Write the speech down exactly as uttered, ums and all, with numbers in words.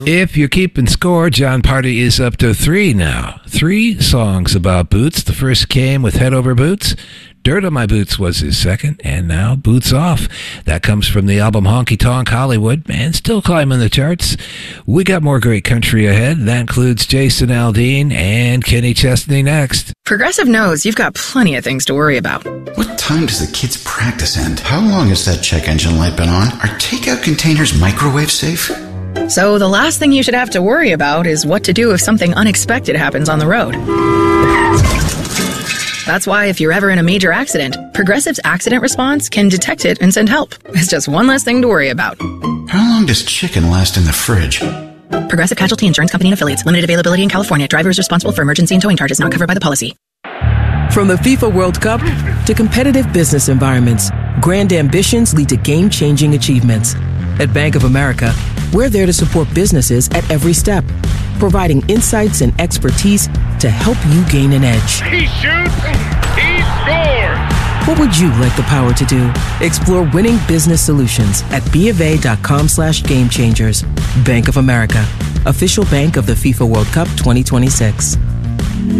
If you're keeping score, John Party is up to three now. Three songs about boots. The first came with Head Over Boots. Dirt on My Boots was his second, and now Boots Off. That comes from the album Honky Tonk Hollywood, and still climbing the charts. We got more great country ahead. That includes Jason Aldean and Kenny Chesney next. Progressive knows you've got plenty of things to worry about. What time does the kids' practice end? How long has that check engine light been on? Are takeout containers microwave safe? So the last thing you should have to worry about is what to do if something unexpected happens on the road. That's why if you're ever in a major accident, Progressive's accident response can detect it and send help. It's just one less thing to worry about. How long does chicken last in the fridge? Progressive Casualty Insurance Company and Affiliates. Limited availability in California. Driver is responsible for emergency and towing charges not covered by the policy. From the FIFA World Cup to competitive business environments, grand ambitions lead to game-changing achievements. At Bank of America, we're there to support businesses at every step, providing insights and expertise to help you gain an edge. He shoots, he scores! What would you like the power to do? Explore winning business solutions at bofa.com slash game changers. Bank of America, official bank of the FIFA World Cup twenty twenty-six.